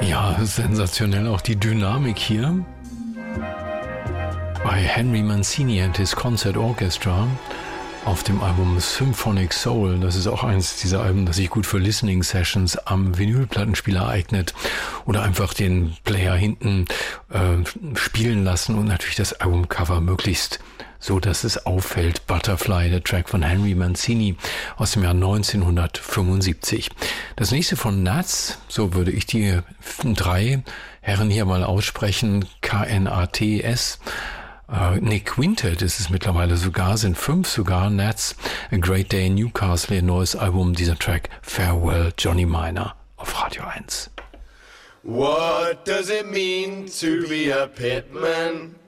Ja, sensationell auch die Dynamik hier bei Henry Mancini and his Concert Orchestra auf dem Album Symphonic Soul. Das ist auch eins dieser Alben, das sich gut für Listening Sessions am Vinylplattenspieler eignet oder einfach den Player hinten spielen lassen und natürlich das Albumcover möglichst so, dass es auffällt. Butterfly, der Track von Henry Mancini aus dem Jahr 1975. Das nächste von Nats, so würde ich die 3 Herren hier mal aussprechen, K-N-A-T-S. Quintet ist es mittlerweile sogar, sind 5 sogar. Nats, A Great Day in Newcastle, ihr neues Album, dieser Track Farewell Johnny Minor auf Radio 1. What does it mean to be a pitman?